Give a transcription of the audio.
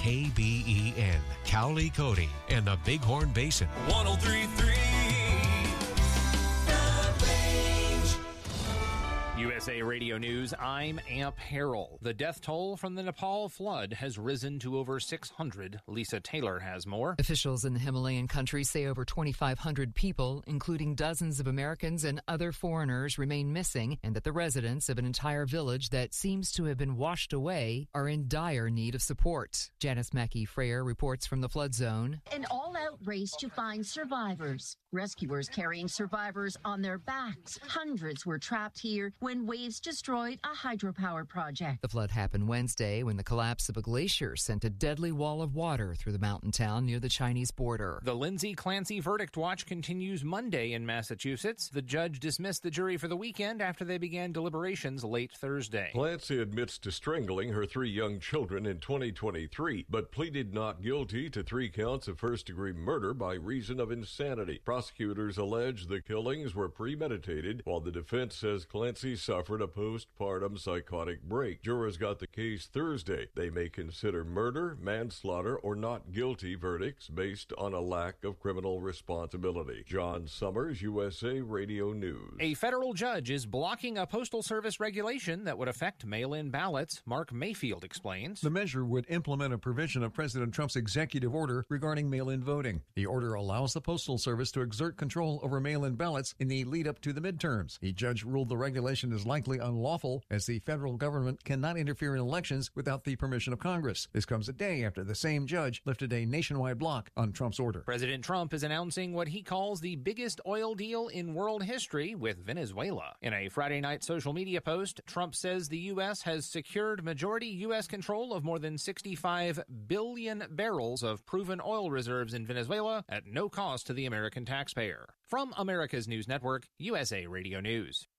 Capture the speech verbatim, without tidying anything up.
K B E N, Cowley, Cody, and the Bighorn Basin. one oh three point three U S A Radio News, I'm Amp Harrell. The death toll from the Nepal flood has risen to over six hundred. Lisa Taylor has more. Officials in the Himalayan country say over twenty-five hundred people, including dozens of Americans and other foreigners, remain missing, and that the residents of an entire village that seems to have been washed away are in dire need of support. Janice Mackey-Freyer reports from the flood zone. An all-out race to find survivors. Rescuers carrying survivors on their backs. Hundreds were trapped here when waves destroyed a hydropower project. The flood happened Wednesday when the collapse of a glacier sent a deadly wall of water through the mountain town near the Chinese border. The Lindsay Clancy verdict watch continues Monday in Massachusetts. The judge dismissed the jury for the weekend after they began deliberations late Thursday. Clancy admits to strangling her three young children in twenty twenty-three, but pleaded not guilty to three counts of first-degree murder by reason of insanity. Prosecutors allege the killings were premeditated, while the defense says Clancy suffered a postpartum psychotic break. Jurors got the case Thursday. They may consider murder, manslaughter, or not guilty verdicts based on a lack of criminal responsibility. John Summers, U S A Radio News. A federal judge is blocking a Postal Service regulation that would affect mail-in ballots. Mark Mayfield explains. The measure would implement a provision of President Trump's executive order regarding mail-in voting. The order allows the Postal Service to exert control over mail-in ballots in the lead-up to the midterms. The judge ruled the regulation is likely unlawful, as the federal government cannot interfere in elections without the permission of Congress. This comes a day after the same judge lifted a nationwide block on Trump's order. President Trump is announcing what he calls the biggest oil deal in world history with Venezuela. In a Friday night social media post, Trump says the U S has secured majority U S control of more than sixty-five billion barrels of proven oil reserves in Venezuela at no cost to the American taxpayer. From America's News Network, U S A Radio News.